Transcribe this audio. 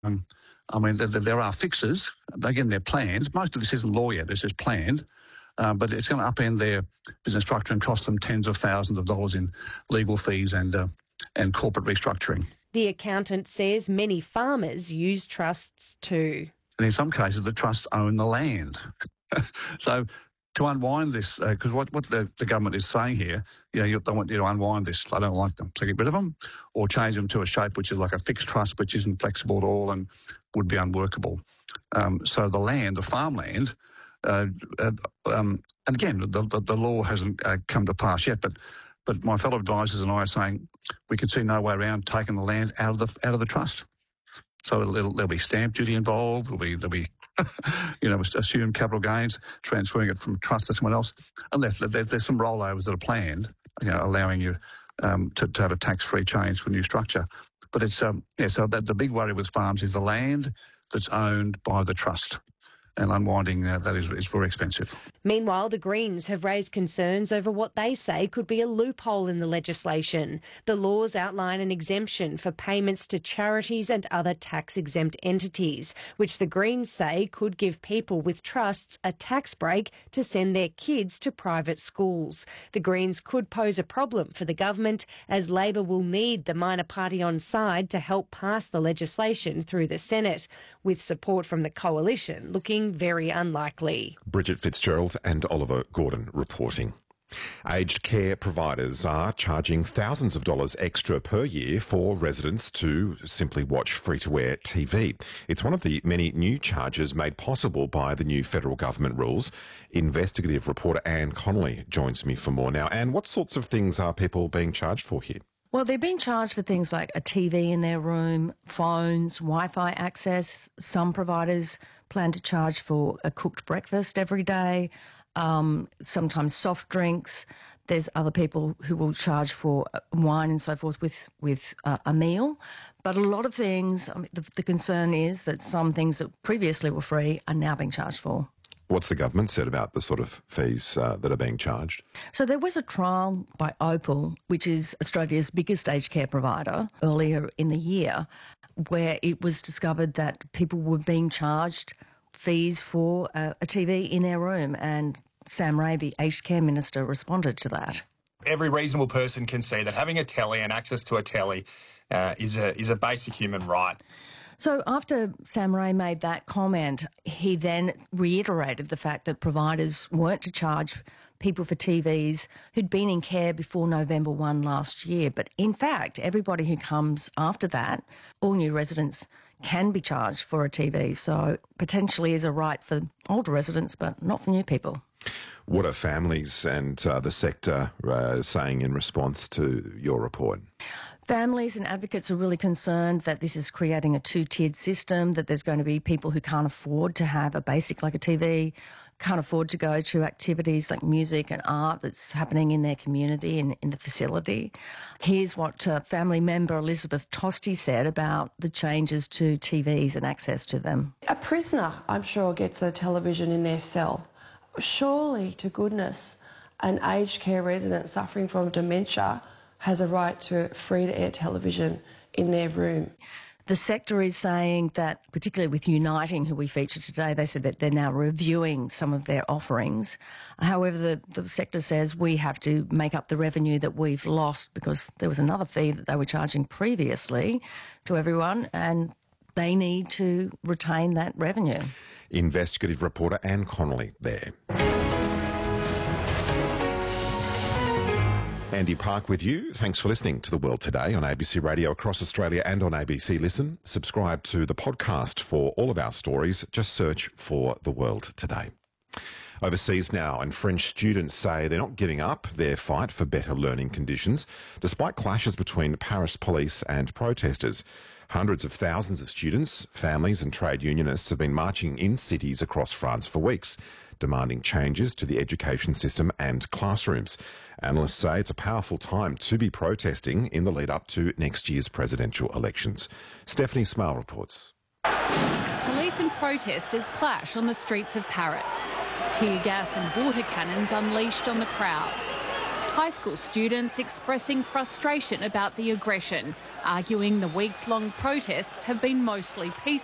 I mean, there are fixes. Again, they're planned. Most of this isn't law yet. It's just planned. But it's going to upend their business structure and cost them tens of thousands of dollars in legal fees and corporate restructuring. The accountant says many farmers use trusts too. And in some cases, the trusts own the land. So to unwind this, because what the government is saying here, they want you to unwind this. They don't like them. So get rid of them or change them to a shape which is like a fixed trust, which isn't flexible at all and would be unworkable. So the land, the farmland, and again, the law hasn't come to pass yet, but my fellow advisors and I are saying we can see no way around taking the land out of the trust. So there'll be stamp duty involved. There'll be assumed capital gains, transferring it from trust to someone else, unless there's some rollovers that are planned, allowing you to have a tax-free change for a new structure. But it's so the big worry with farms is the land that's owned by the trust. And unwinding that is very expensive. Meanwhile, the Greens have raised concerns over what they say could be a loophole in the legislation. The laws outline an exemption for payments to charities and other tax-exempt entities, which the Greens say could give people with trusts a tax break to send their kids to private schools. The Greens could pose a problem for the government, as Labor will need the minor party on side to help pass the legislation through the Senate, with support from the coalition looking very unlikely. Bridget Fitzgerald and Oliver Gordon reporting. Aged care providers are charging thousands of dollars extra per year for residents to simply watch free-to-air TV. It's one of the many new charges made possible by the new federal government rules. Investigative reporter Anne Connolly joins me for more now. Anne, what sorts of things are people being charged for here? Well, they're being charged for things like a TV in their room, phones, Wi-Fi access. Some providers plan to charge for a cooked breakfast every day, sometimes soft drinks. There's other people who will charge for wine and so forth with a meal. But a lot of things, the concern is that some things that previously were free are now being charged for. What's the government said about the sort of fees that are being charged? So there was a trial by Opal, which is Australia's biggest aged care provider, earlier in the year, where it was discovered that people were being charged fees for a TV in their room. And Sam Ray, the aged care minister, responded to that. Every reasonable person can see that having a telly and access to a telly is a basic human right. So after Sam Ray made that comment, he then reiterated the fact that providers weren't to charge people for TVs who'd been in care before November 1 last year. But in fact, everybody who comes after that, all new residents can be charged for a TV. So potentially is a right for older residents, but not for new people. What are families and the sector saying in response to your report? Families and advocates are really concerned that this is creating a two-tiered system, that there's going to be people who can't afford to have a basic like a TV, can't afford to go to activities like music and art that's happening in their community and in the facility. Here's what family member Elizabeth Tosti said about the changes to TVs and access to them. A prisoner, I'm sure, gets a television in their cell. Surely, to goodness, an aged care resident suffering from dementia has a right to free-to-air television in their room. The sector is saying that, particularly with Uniting, who we featured today, they said that they're now reviewing some of their offerings. However, the sector says we have to make up the revenue that we've lost because there was another fee that they were charging previously to everyone, and they need to retain that revenue. Investigative reporter Anne Connolly there. Andy Park with you. Thanks for listening to The World Today on ABC Radio across Australia and on ABC Listen. Subscribe to the podcast for all of our stories. Just search for The World Today. Overseas now, and French students say they're not giving up their fight for better learning conditions, despite clashes between Paris police and protesters. Hundreds of thousands of students, families and trade unionists have been marching in cities across France for weeks, demanding changes to the education system and classrooms. Analysts say it's a powerful time to be protesting in the lead up to next year's presidential elections. Stephanie Smale reports. Police and protesters clash on the streets of Paris. Tear gas and water cannons unleashed on the crowd. High school students expressing frustration about the aggression, arguing the weeks-long protests have been mostly peaceful.